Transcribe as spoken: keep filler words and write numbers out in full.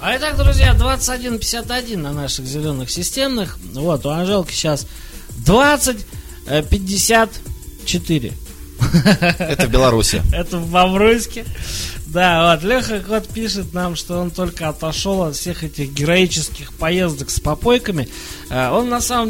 А итак, друзья, двадцать один пятьдесят один на наших зеленых системных. Вот, у Анжелки сейчас двадцать пятьдесят четыре. Это в Беларуси. Это в Бобруйске. Да, вот, Леха Кот пишет нам, что он только отошел от всех этих героических поездок с попойками. Он на самом